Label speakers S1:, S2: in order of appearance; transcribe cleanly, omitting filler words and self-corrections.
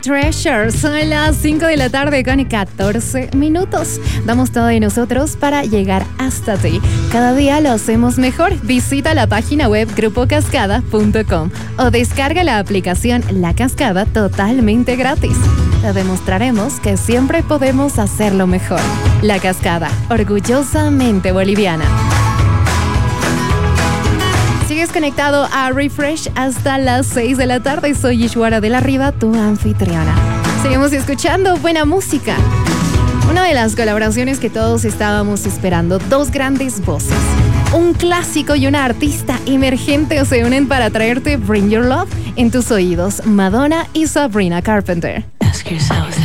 S1: Treasure, son las 5 de la tarde con 14 minutos. Damos todo de nosotros para llegar hasta ti. Cada día lo hacemos mejor. Visita la página web grupocascada.com o descarga la aplicación La Cascada totalmente gratis. Te demostraremos que siempre podemos hacerlo mejor. La Cascada, orgullosamente boliviana. Sigues conectado a Refresh hasta las 6 de la tarde. Soy Ishwara de la Riva, tu anfitriona. Seguimos escuchando buena música. Una de las colaboraciones que todos estábamos esperando. Dos grandes voces. Un clásico y una artista emergente se unen para traerte Bring Your Love en tus oídos. Madonna y Sabrina Carpenter. Ask yourself.